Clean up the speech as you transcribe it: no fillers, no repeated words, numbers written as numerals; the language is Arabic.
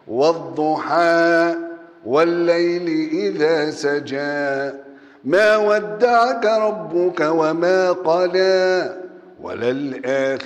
والضحى والليل إذا سجى ما ودعك ربك وما قلى وللآخرة